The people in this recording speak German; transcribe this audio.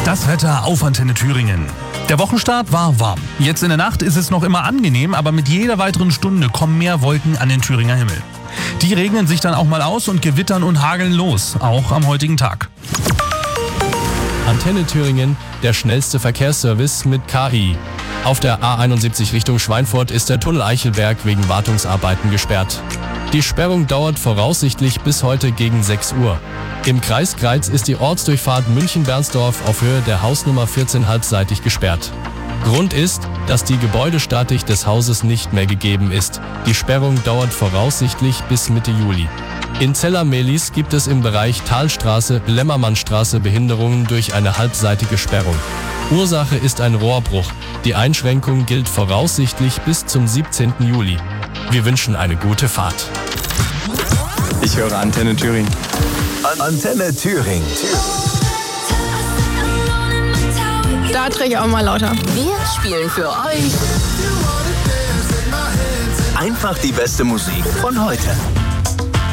Das Wetter auf Antenne Thüringen. Der Wochenstart war warm. Jetzt in der Nacht ist es noch immer angenehm, aber mit jeder weiteren Stunde kommen mehr Wolken an den Thüringer Himmel. Die regnen sich dann auch mal aus und gewittern und hageln los, auch am heutigen Tag. Antenne Thüringen, der schnellste Verkehrsservice mit KI. Auf der A71 Richtung Schweinfurt ist der Tunnel Eichelberg wegen Wartungsarbeiten gesperrt. Die Sperrung dauert voraussichtlich bis heute gegen 6 Uhr. Im Kreis Greiz ist die Ortsdurchfahrt München-Bernsdorf auf Höhe der Hausnummer 14 halbseitig gesperrt. Grund ist, dass die Gebäudestatik des Hauses nicht mehr gegeben ist. Die Sperrung dauert voraussichtlich bis Mitte Juli. In Zella-Mehlis gibt es im Bereich Talstraße-Lämmermannstraße Behinderungen durch eine halbseitige Sperrung. Ursache ist ein Rohrbruch. Die Einschränkung gilt voraussichtlich bis zum 17. Juli. Wir wünschen eine gute Fahrt. Ich höre Antenne Thüringen. Antenne Thüringen. Da drehe ich auch mal lauter. Wir spielen für euch Einfach die beste Musik von heute.